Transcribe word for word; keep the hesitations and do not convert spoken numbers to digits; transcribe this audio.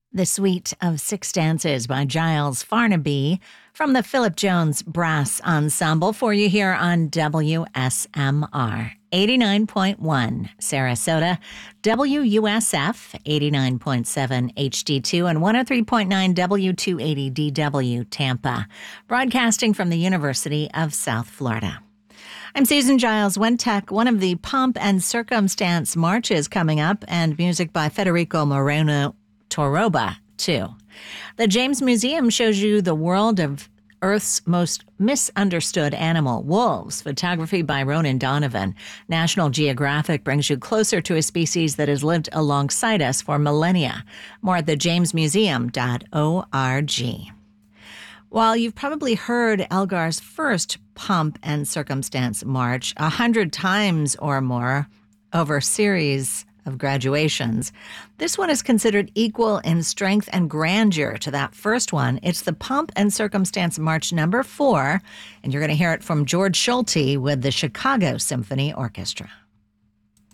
The Suite of Six Dances by Giles Farnaby from the Philip Jones Brass Ensemble for you here on W S M R eighty-nine point one Sarasota, W U S F eighty-nine point seven H D two, and one oh three point nine W two eighty D W Tampa, broadcasting from the University of South Florida. I'm Susan Giles Wentech. One of the Pomp and Circumstance marches coming up, and music by Federico Moreno Toroba, too. The James Museum shows you the world of Earth's most misunderstood animal, wolves. Photography by Ronan Donovan. National Geographic brings you closer to a species that has lived alongside us for millennia. More at the james museum dot org. While you've probably heard Elgar's first Pomp and Circumstance march a hundred times or more over a series of graduations, this one is considered equal in strength and grandeur to that first one. It's the Pomp and Circumstance March number four, and you're going to hear it from George Schulte with the Chicago Symphony Orchestra.